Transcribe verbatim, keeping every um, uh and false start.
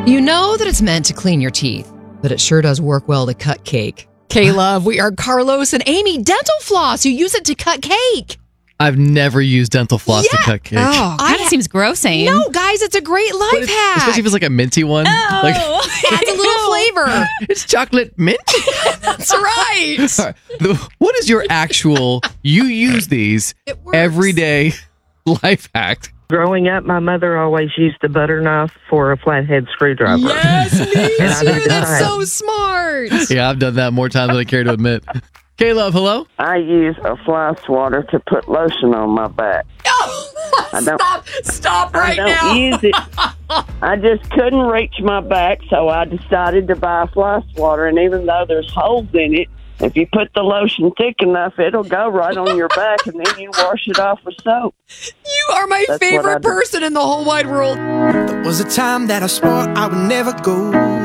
You know that it's meant to clean your teeth, but it sure does work well to cut cake. K-Love, we are Carlos and Amy Dental Floss. You use it to cut cake. I've never used dental floss Yeah. to cut cake. Oh, kind of seems gross, Aim. No, guys, it's a great life But it's- hack. Especially if it's like a minty one. Oh. Like, Adds a little flavor. it's chocolate mint. That's right. All right. The- what is your actual, you use these It works. everyday life hack? Growing up, my mother always used the butter knife for a flathead screwdriver. Yes, me And I do too. the That's same. so smart. Yeah, I've done that more times than I care to admit. K-Love, hello? I use a fly swatter to put lotion on my back. I don't, Stop. Stop I right don't now. use it. I just couldn't reach my back, so I decided to buy a fly swatter. And even though there's holes in it, if you put the lotion thick enough, it'll go right on your back, and then you wash it off with soap. You are my That's what I favorite do. person in the whole wide world. There was a time that I swore I would never go